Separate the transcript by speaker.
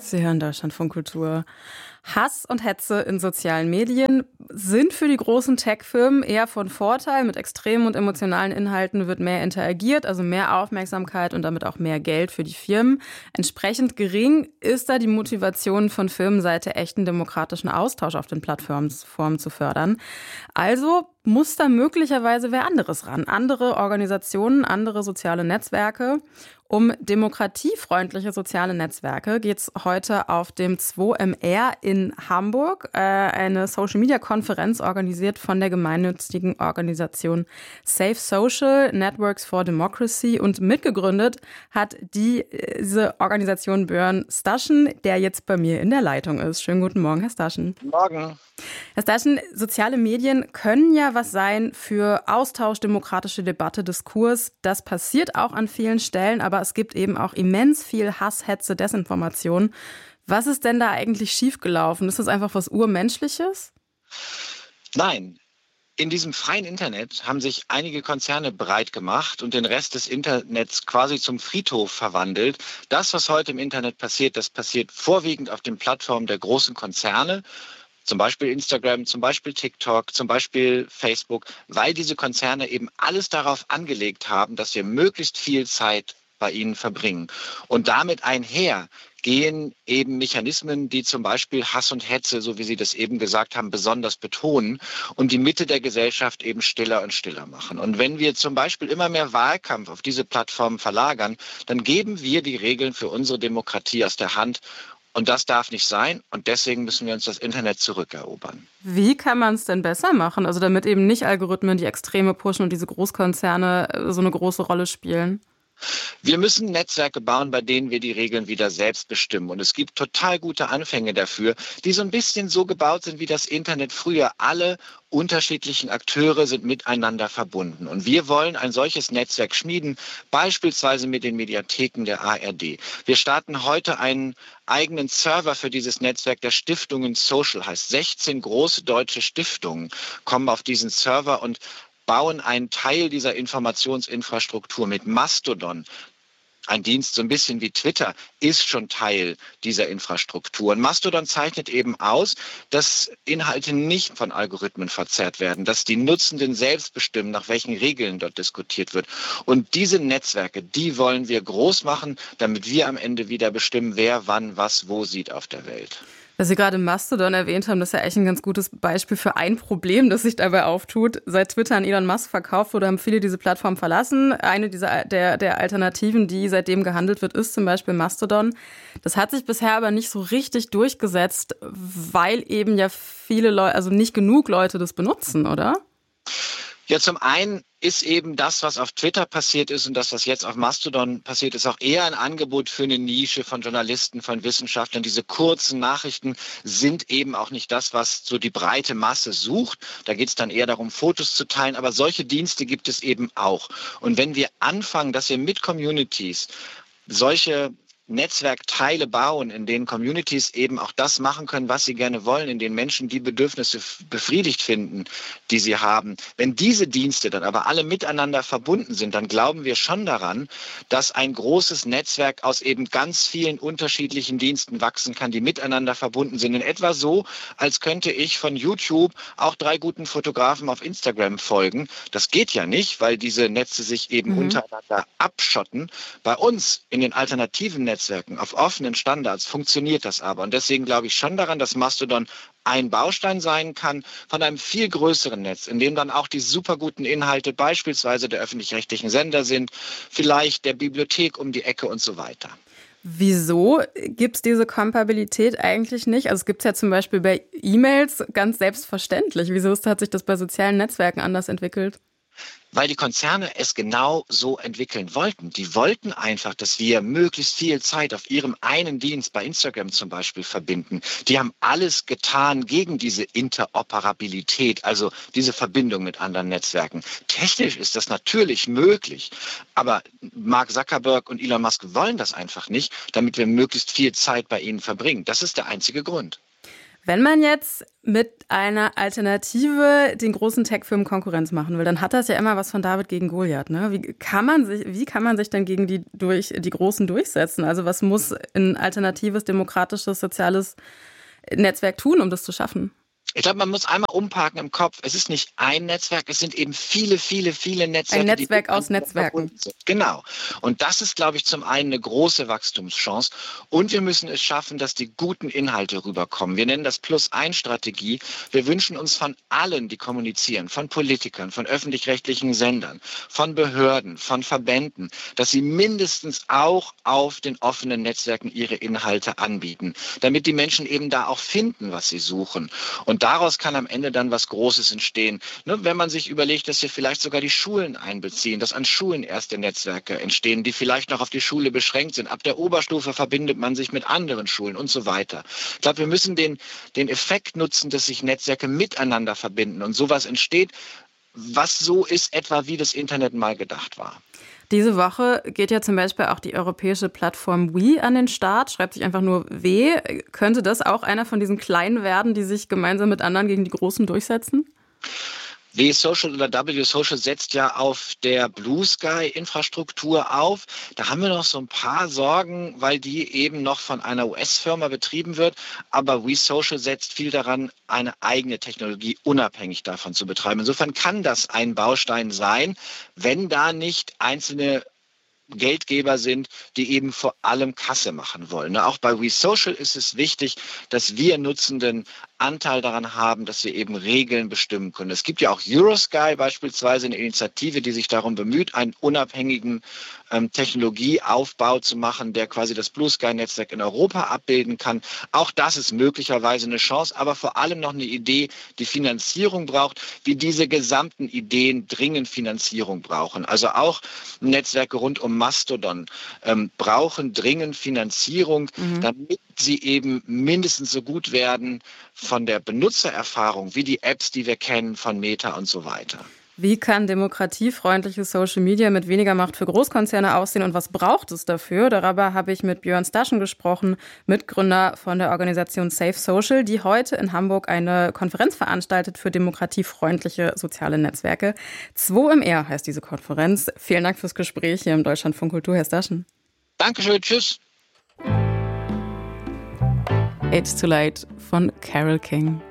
Speaker 1: Sie hören Deutschlandfunk Kultur. Hass und Hetze in sozialen Medien sind für die großen Tech-Firmen eher von Vorteil. Mit extremen und emotionalen Inhalten wird mehr interagiert, also mehr Aufmerksamkeit und damit auch mehr Geld für die Firmen. Entsprechend gering ist da die Motivation von Firmenseite, echten demokratischen Austausch auf den Plattformen zu fördern. Also muss da möglicherweise wer anderes ran. Andere Organisationen, andere soziale Netzwerke. Um demokratiefreundliche soziale Netzwerke geht es heute auf dem 2MR in Hamburg, eine Social-Media-Konferenz organisiert von der gemeinnützigen Organisation Safe Social Networks for Democracy, und mitgegründet hat diese Organisation Björn Staschen, der jetzt bei mir in der Leitung ist. Schönen guten Morgen, Herr Staschen.
Speaker 2: Guten Morgen.
Speaker 1: Herr Staschen, soziale Medien können ja was sein für Austausch, demokratische Debatte, Diskurs. Das passiert auch an vielen Stellen, aber es gibt eben auch immens viel Hass, Hetze, Desinformation. Was ist denn da eigentlich schiefgelaufen? Ist das einfach was Urmenschliches?
Speaker 2: Nein. In diesem freien Internet haben sich einige Konzerne breit gemacht und den Rest des Internets quasi zum Friedhof verwandelt. Das, was heute im Internet passiert, das passiert vorwiegend auf den Plattformen der großen Konzerne. Zum Beispiel Instagram, zum Beispiel TikTok, zum Beispiel Facebook, weil diese Konzerne eben alles darauf angelegt haben, dass wir möglichst viel Zeit bei ihnen verbringen. Und damit einher gehen eben Mechanismen, die zum Beispiel Hass und Hetze, so wie Sie das eben gesagt haben, besonders betonen und die Mitte der Gesellschaft eben stiller und stiller machen. Und wenn wir zum Beispiel immer mehr Wahlkampf auf diese Plattformen verlagern, dann geben wir die Regeln für unsere Demokratie aus der Hand. Und das darf nicht sein, und deswegen müssen wir uns das Internet zurückerobern.
Speaker 1: Wie kann man es denn besser machen? Also damit eben nicht Algorithmen, die Extreme pushen und diese Großkonzerne so eine große Rolle spielen?
Speaker 2: Wir müssen Netzwerke bauen, bei denen wir die Regeln wieder selbst bestimmen. Und es gibt total gute Anfänge dafür, die so ein bisschen so gebaut sind wie das Internet früher. Alle unterschiedlichen Akteure sind miteinander verbunden. Und wir wollen ein solches Netzwerk schmieden, beispielsweise mit den Mediatheken der ARD. Wir starten heute einen eigenen Server für dieses Netzwerk der Stiftungen Social, heißt 16 große deutsche Stiftungen kommen auf diesen Server und bauen einen Teil dieser Informationsinfrastruktur mit Mastodon. Ein Dienst, so ein bisschen wie Twitter, ist schon Teil dieser Infrastruktur. Und Mastodon zeichnet eben aus, dass Inhalte nicht von Algorithmen verzerrt werden, dass die Nutzenden selbst bestimmen, nach welchen Regeln dort diskutiert wird. Und diese Netzwerke, die wollen wir groß machen, damit wir am Ende wieder bestimmen, wer wann was wo sieht auf der Welt.
Speaker 1: Was Sie gerade Mastodon erwähnt haben, das ist ja echt ein ganz gutes Beispiel für ein Problem, das sich dabei auftut. Seit Twitter an Elon Musk verkauft wurde, haben viele diese Plattform verlassen. Eine der Alternativen, die seitdem gehandelt wird, ist zum Beispiel Mastodon. Das hat sich bisher aber nicht so richtig durchgesetzt, weil eben ja viele Leute, also nicht genug Leute das benutzen, oder?
Speaker 2: Ja, zum einen ist eben das, was auf Twitter passiert ist und das, was jetzt auf Mastodon passiert ist, auch eher ein Angebot für eine Nische von Journalisten, von Wissenschaftlern. Diese kurzen Nachrichten sind eben auch nicht das, was so die breite Masse sucht. Da geht es dann eher darum, Fotos zu teilen. Aber solche Dienste gibt es eben auch. Und wenn wir anfangen, dass wir mit Communities solche Netzwerkteile bauen, in denen Communities eben auch das machen können, was sie gerne wollen, in denen Menschen die Bedürfnisse befriedigt finden, die sie haben. Wenn diese Dienste dann aber alle miteinander verbunden sind, dann glauben wir schon daran, dass ein großes Netzwerk aus eben ganz vielen unterschiedlichen Diensten wachsen kann, die miteinander verbunden sind. In etwa so, als könnte ich von YouTube auch 3 guten Fotografen auf Instagram folgen. Das geht ja nicht, weil diese Netze sich eben untereinander abschotten. Bei uns in den alternativen Netzwerken auf offenen Standards funktioniert das aber. Und deswegen glaube ich schon daran, dass Mastodon ein Baustein sein kann von einem viel größeren Netz, in dem dann auch die super guten Inhalte beispielsweise der öffentlich-rechtlichen Sender sind, vielleicht der Bibliothek um die Ecke und so weiter.
Speaker 1: Wieso gibt es diese Kompatibilität eigentlich nicht? Also es gibt es ja zum Beispiel bei E-Mails ganz selbstverständlich. Wieso hat sich das bei sozialen Netzwerken anders entwickelt?
Speaker 2: Weil die Konzerne es genau so entwickeln wollten. Die wollten einfach, dass wir möglichst viel Zeit auf ihrem einen Dienst, bei Instagram zum Beispiel, verbinden. Die haben alles getan gegen diese Interoperabilität, also diese Verbindung mit anderen Netzwerken. Technisch ist das natürlich möglich, aber Mark Zuckerberg und Elon Musk wollen das einfach nicht, damit wir möglichst viel Zeit bei ihnen verbringen. Das ist der einzige Grund.
Speaker 1: Wenn man jetzt mit einer Alternative den großen Tech-Firmen Konkurrenz machen will, dann hat das ja immer was von David gegen Goliath, ne? Wie kann man sich denn gegen die Großen durchsetzen? Also was muss ein alternatives, demokratisches, soziales Netzwerk tun, um das zu schaffen?
Speaker 2: Ich glaube, man muss einmal umparken im Kopf. Es ist nicht ein Netzwerk, es sind eben viele Netzwerke.
Speaker 1: Ein Netzwerk aus Netzwerken.
Speaker 2: Genau. Und das ist, glaube ich, zum einen eine große Wachstumschance. Und wir müssen es schaffen, dass die guten Inhalte rüberkommen. Wir nennen das Plus-1-Strategie. Wir wünschen uns von allen, die kommunizieren, von Politikern, von öffentlich-rechtlichen Sendern, von Behörden, von Verbänden, dass sie mindestens auch auf den offenen Netzwerken ihre Inhalte anbieten, damit die Menschen eben da auch finden, was sie suchen. Und daraus kann am Ende dann was Großes entstehen. Ne, wenn man sich überlegt, dass wir vielleicht sogar die Schulen einbeziehen, dass an Schulen erste Netzwerke entstehen, die vielleicht noch auf die Schule beschränkt sind. Ab der Oberstufe verbindet man sich mit anderen Schulen und so weiter. Ich glaube, wir müssen den Effekt nutzen, dass sich Netzwerke miteinander verbinden und sowas entsteht, was so ist, etwa wie das Internet mal gedacht war.
Speaker 1: Diese Woche geht ja zum Beispiel auch die europäische Plattform We an den Start, schreibt sich einfach nur W. Könnte das auch einer von diesen Kleinen werden, die sich gemeinsam mit anderen gegen die Großen durchsetzen?
Speaker 2: W-Social oder W-Social setzt ja auf der Blue Sky-Infrastruktur auf. Da haben wir noch so ein paar Sorgen, weil die eben noch von einer US-Firma betrieben wird. Aber W-Social setzt viel daran, eine eigene Technologie unabhängig davon zu betreiben. Insofern kann das ein Baustein sein, wenn da nicht einzelne Geldgeber sind, die eben vor allem Kasse machen wollen. Auch bei WeSocial ist es wichtig, dass wir Nutzenden Anteil daran haben, dass wir eben Regeln bestimmen können. Es gibt ja auch Eurosky beispielsweise, eine Initiative, die sich darum bemüht, einen unabhängigen Technologieaufbau zu machen, der quasi das Blue Sky-Netzwerk in Europa abbilden kann. Auch das ist möglicherweise eine Chance, aber vor allem noch eine Idee, die Finanzierung braucht, wie diese gesamten Ideen dringend Finanzierung brauchen. Also auch Netzwerke rund um Mastodon brauchen dringend Finanzierung, damit sie eben mindestens so gut werden von der Benutzererfahrung wie die Apps, die wir kennen von Meta und so weiter.
Speaker 1: Wie kann demokratiefreundliches Social Media mit weniger Macht für Großkonzerne aussehen und was braucht es dafür? Darüber habe ich mit Björn Staschen gesprochen, Mitgründer von der Organisation Safe Social, die heute in Hamburg eine Konferenz veranstaltet für demokratiefreundliche soziale Netzwerke. 2 im R heißt diese Konferenz. Vielen Dank fürs Gespräch hier im Deutschlandfunk Kultur, Herr Staschen.
Speaker 2: Dankeschön, tschüss.
Speaker 1: It's Too Late von Carole King.